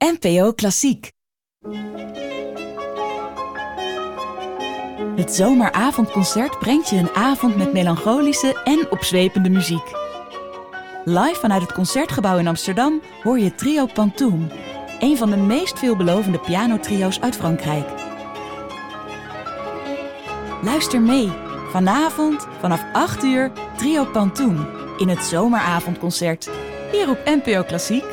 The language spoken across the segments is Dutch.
NPO Klassiek. Het zomeravondconcert brengt je een avond met melancholische en opzwepende muziek. Live vanuit het Concertgebouw in Amsterdam hoor je Trio Pantoum, een van de meest veelbelovende pianotrio's uit Frankrijk. Luister mee, vanavond vanaf 8 uur Trio Pantoum in het zomeravondconcert, hier op NPO Klassiek.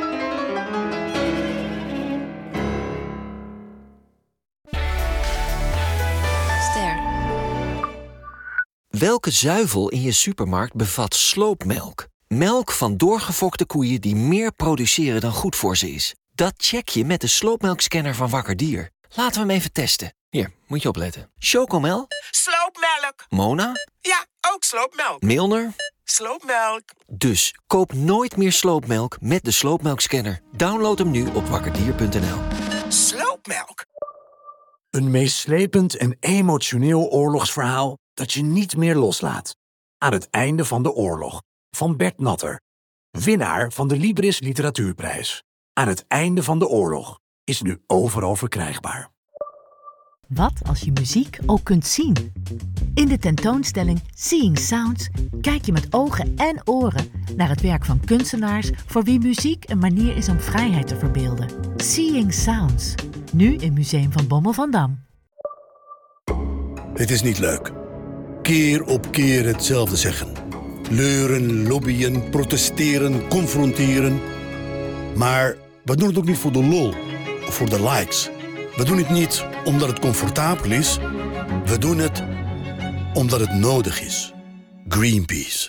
Welke zuivel in je supermarkt bevat sloopmelk? Melk van doorgefokte koeien die meer produceren dan goed voor ze is. Dat check je met de sloopmelkscanner van Wakker Dier. Laten we hem even testen. Hier, moet je opletten. Chocomel? Sloopmelk. Mona? Ja, ook sloopmelk. Milner? Sloopmelk. Dus koop nooit meer sloopmelk met de sloopmelkscanner. Download hem nu op wakkerdier.nl. Sloopmelk. Een meeslepend en emotioneel oorlogsverhaal dat je niet meer loslaat. Aan het einde van de oorlog. Van Bert Natter. Winnaar van de Libris Literatuurprijs. Aan het einde van de oorlog is nu overal verkrijgbaar. Wat als je muziek ook kunt zien? In de tentoonstelling Seeing Sounds kijk je met ogen en oren naar het werk van kunstenaars voor wie muziek een manier is om vrijheid te verbeelden. Seeing Sounds, nu in Museum van Bommel van Dam. Het is niet leuk. Keer op keer hetzelfde zeggen. Leuren, lobbyen, protesteren, confronteren. Maar we doen het ook niet voor de lol of voor de likes. We doen het niet omdat het comfortabel is. We doen het omdat het nodig is. Greenpeace.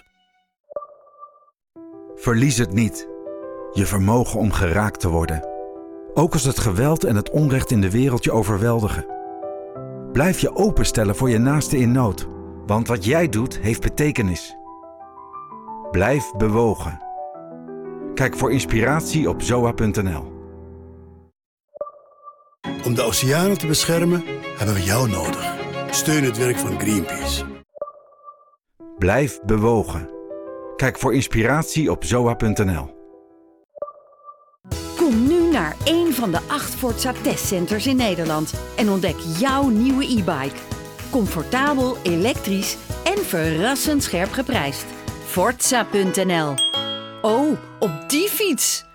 Verlies het niet. Je vermogen om geraakt te worden. Ook als het geweld en het onrecht in de wereld je overweldigen. Blijf je openstellen voor je naaste in nood. Want wat jij doet, heeft betekenis. Blijf bewogen. Kijk voor inspiratie op zoa.nl. Om de oceanen te beschermen hebben we jou nodig. Steun het werk van Greenpeace. Blijf bewogen. Kijk voor inspiratie op zoa.nl. Kom nu naar een van de 8 Forza testcenters in Nederland en ontdek jouw nieuwe e-bike. Comfortabel, elektrisch en verrassend scherp geprijsd. Forza.nl. Oh, op die fiets!